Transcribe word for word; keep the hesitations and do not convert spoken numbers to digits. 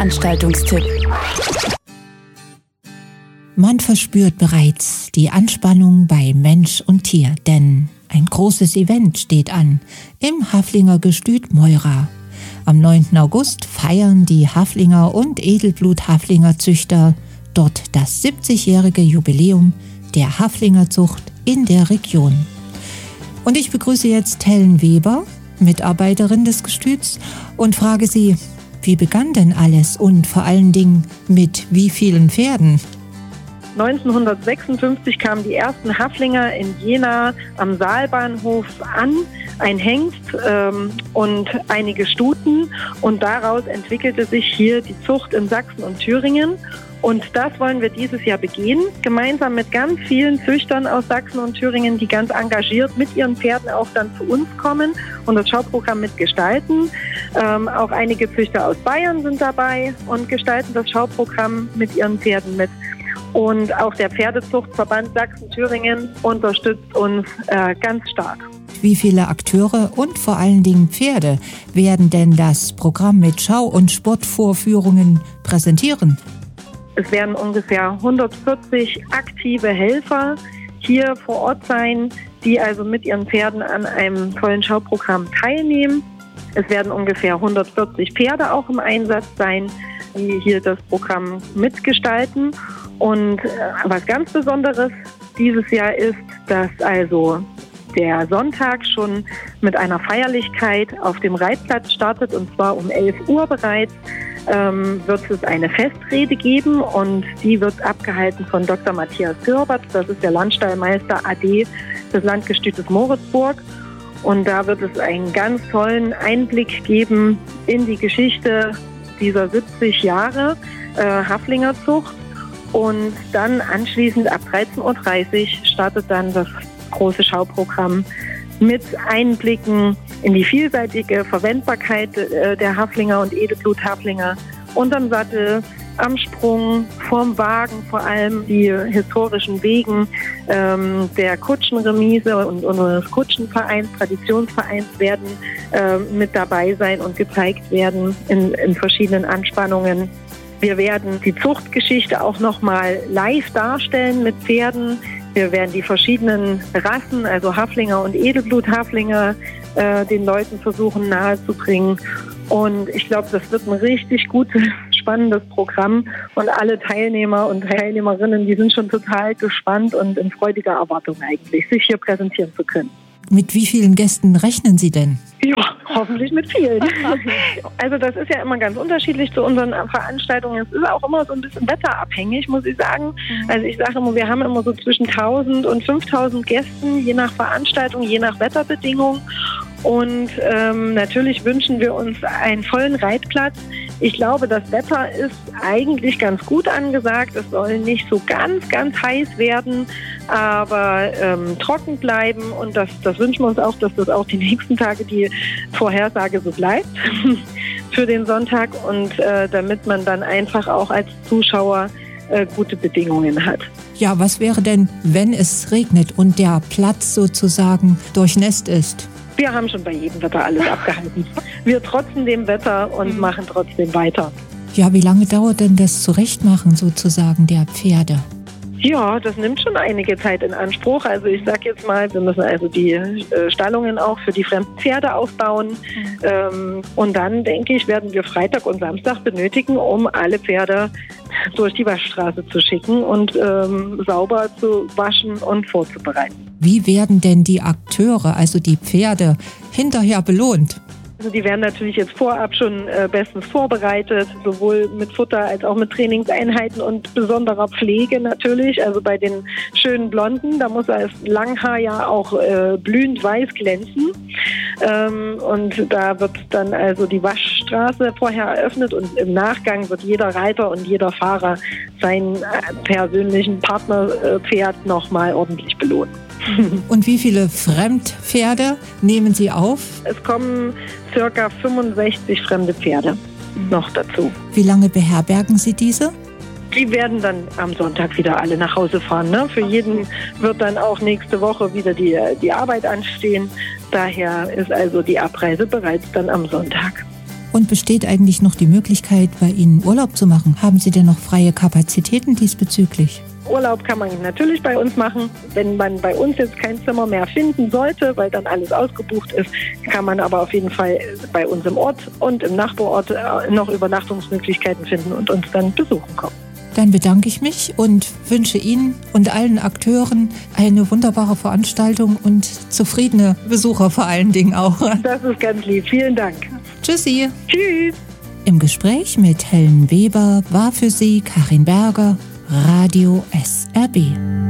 Veranstaltungstipp. Man verspürt bereits die Anspannung bei Mensch und Tier, denn ein großes Event steht an im Haflinger Gestüt Meura. Am neunten August feiern die Haflinger und Edelblut-Haflinger Züchter dort das siebzigjährige Jubiläum der Haflingerzucht in der Region. Und ich begrüße jetzt Helen Weber, Mitarbeiterin des Gestüts, und frage sie, wie begann denn alles und vor allen Dingen mit wie vielen Pferden? neunzehnhundertsechsundfünfzig kamen die ersten Haflinger in Jena am Saalbahnhof an, ein Hengst ähm, und einige Stuten, und daraus entwickelte sich hier die Zucht in Sachsen und Thüringen. Und das wollen wir dieses Jahr begehen, gemeinsam mit ganz vielen Züchtern aus Sachsen und Thüringen, die ganz engagiert mit ihren Pferden auch dann zu uns kommen und das Schauprogramm mitgestalten. Ähm, auch einige Züchter aus Bayern sind dabei und gestalten das Schauprogramm mit ihren Pferden mit. Und auch der Pferdezuchtverband Sachsen-Thüringen unterstützt uns äh, ganz stark. Wie viele Akteure und vor allen Dingen Pferde werden denn das Programm mit Schau- und Sportvorführungen präsentieren? Es werden ungefähr hundertvierzig aktive Helfer hier vor Ort sein, die also mit ihren Pferden an einem tollen Schauprogramm teilnehmen. Es werden ungefähr hundertvierzig Pferde auch im Einsatz sein, die hier das Programm mitgestalten. Und was ganz Besonderes dieses Jahr ist, dass also der Sonntag schon mit einer Feierlichkeit auf dem Reitplatz startet, und zwar um elf Uhr bereits. Ähm, wird es eine Festrede geben, und die wird abgehalten von Doktor Matthias Gürbert. Das ist der Landstallmeister A D des Landgestütes Moritzburg. Und da wird es einen ganz tollen Einblick geben in die Geschichte dieser siebzig Jahre äh, Haflingerzucht. Und dann anschließend ab dreizehn Uhr dreißig startet dann das große Schauprogramm mit Einblicken in die vielseitige Verwendbarkeit äh, der Haflinger und Edelblut-Haflinger unterm Sattel, am Sprung, vorm Wagen, vor allem die historischen Wegen ähm, der Kutschenremise und unseres Kutschenvereins, Traditionsvereins werden äh, mit dabei sein und gezeigt werden in, in verschiedenen Anspannungen. Wir werden die Zuchtgeschichte auch nochmal live darstellen mit Pferden. Wir werden die verschiedenen Rassen, also Haflinger und Edelblut-Haflinger, äh, den Leuten versuchen nahezubringen. Und ich glaube, das wird ein richtig gutes, spannendes Programm. Und alle Teilnehmer und Teilnehmerinnen, die sind schon total gespannt und in freudiger Erwartung eigentlich, sich hier präsentieren zu können. Mit wie vielen Gästen rechnen Sie denn? Ja, hoffentlich mit vielen. Also das ist ja immer ganz unterschiedlich zu unseren Veranstaltungen. Es ist auch immer so ein bisschen wetterabhängig, muss ich sagen. Also ich sage immer, wir haben immer so zwischen tausend und fünftausend Gästen, je nach Veranstaltung, je nach Wetterbedingungen. Und ähm, natürlich wünschen wir uns einen vollen Reitplatz. Ich glaube, das Wetter ist eigentlich ganz gut angesagt. Es soll nicht so ganz, ganz heiß werden, aber ähm, trocken bleiben. Und das, das wünschen wir uns auch, dass das auch die nächsten Tage die Vorhersage so bleibt für den Sonntag. Und äh, damit man dann einfach auch als Zuschauer äh, gute Bedingungen hat. Ja, was wäre denn, wenn es regnet und der Platz sozusagen durchnässt ist? Wir haben schon bei jedem Wetter alles abgehalten. Wir trotzen dem Wetter und machen trotzdem weiter. Ja, wie lange dauert denn das Zurechtmachen sozusagen der Pferde? Ja, das nimmt schon einige Zeit in Anspruch. Also ich sage jetzt mal, wir müssen also die äh, Stallungen auch für die fremden Pferde aufbauen. Mhm. Ähm, und dann, denke ich, werden wir Freitag und Samstag benötigen, um alle Pferde durch die Waschstraße zu schicken und ähm, sauber zu waschen und vorzubereiten. Wie werden denn die Akteure, also die Pferde, hinterher belohnt? Also die werden natürlich jetzt vorab schon äh, bestens vorbereitet, sowohl mit Futter als auch mit Trainingseinheiten und besonderer Pflege natürlich. Also bei den schönen Blonden, da muss das Langhaar ja auch äh, blühend weiß glänzen. Ähm, und da wird dann also die Waschstraße vorher eröffnet und im Nachgang wird jeder Reiter und jeder Fahrer seinen äh, persönlichen Partnerpferd äh, nochmal ordentlich belohnen. Und wie viele Fremdpferde nehmen Sie auf? Es kommen circa fünfundsechzig fremde Pferde noch dazu. Wie lange beherbergen Sie diese? Die werden dann am Sonntag wieder alle nach Hause fahren. Ne? Für jeden wird dann auch nächste Woche wieder die, die Arbeit anstehen. Daher ist also die Abreise bereits dann am Sonntag. Und besteht eigentlich noch die Möglichkeit, bei Ihnen Urlaub zu machen? Haben Sie denn noch freie Kapazitäten diesbezüglich? Urlaub kann man natürlich bei uns machen. Wenn man bei uns jetzt kein Zimmer mehr finden sollte, weil dann alles ausgebucht ist, kann man aber auf jeden Fall bei uns im Ort und im Nachbarort noch Übernachtungsmöglichkeiten finden und uns dann besuchen kommen. Dann bedanke ich mich und wünsche Ihnen und allen Akteuren eine wunderbare Veranstaltung und zufriedene Besucher vor allen Dingen auch. Das ist ganz lieb. Vielen Dank. Tschüssi. Tschüss. Im Gespräch mit Helen Weber war für Sie Karin Berger, Radio S R B.